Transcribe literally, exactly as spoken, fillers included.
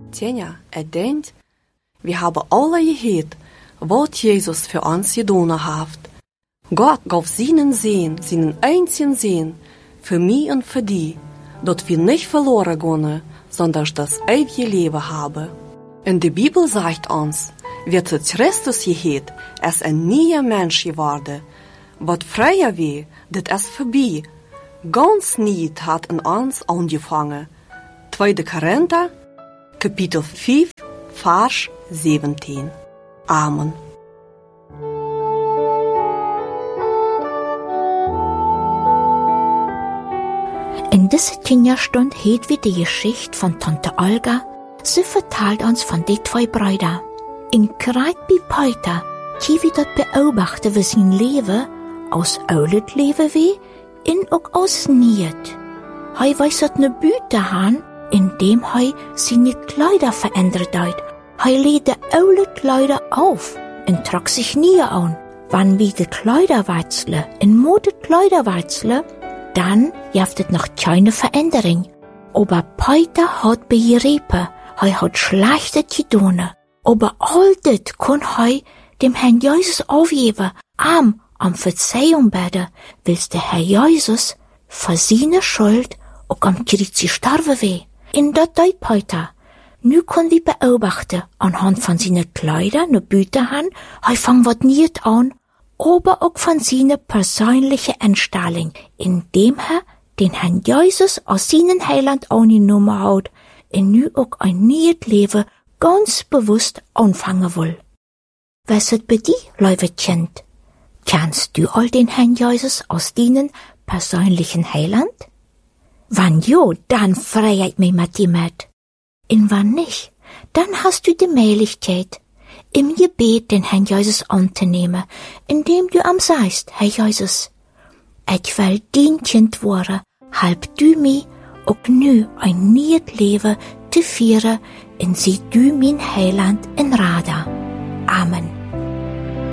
Tja, ik denk, we hebben alle gehört, wat Jesus für uns getan hat. Gott gab seinen Sohn, seinen einzigen Sohn, für mich und für die, dass wir nicht verloren gehen, sondern das ewige Leben haben. In der Bibel sagt uns, wer zu Christus gehört, ist ein neuer Mensch geworden. Was früher war, das ist vorbei. Ganz nie hat in uns angefangen. zweiter Korinther, Kapitel fünf, Vers zeventien. Amen. In dieser Kinderstunde hört wir die Geschichte von Tante Olga. Sie vertelt uns von den zwei Brüdern. In Kreit bei Peter, die wir dort beobachten, wie sein Leben aus oudet Leben wie, in auch aus Niet. Er weiß dort ne Büte haben, indem er seine Kleider verändert hat. Er legte alte Kleider auf und trug sich nie an. Wann wir die Kleider wechseln, in Mode Kleider wechseln, dann gibt es noch keine Veränderung. Aber Peter hat begriffen, er hat schlechte getan. Aber all das kann er dem Herrn Jesus aufgeben, am am Verzeihung beten, weil der Herr Jesus für seine Schuld auch am Kreuz gestorben war. In das deut Peter. Nu können wir beobachten, anhand von seinen Kleidern, ne Büte han, er fang wat niet an, aber auch von seiner persönlichen Einstellung, indem er den Herrn Jesus als seinen Heiland angenommen hat, und nu auch ein neues Leben ganz bewusst anfangen will. Was ist bei dir, liebe Kind? Kennst du all den Herrn Jesus als deinen persönlichen Heiland? Wann jo, dann freit mich mit dir mit. Und wann nicht, dann hast du die Möglichkeit, im Gebet den Herrn Jesus anzunehmen, indem du am sagst, Herr Jesus, ich will dein Kind werden, halb du mich auch nu ein neues Leben zu führen, und sieh du mein Heiland in Rada. Amen.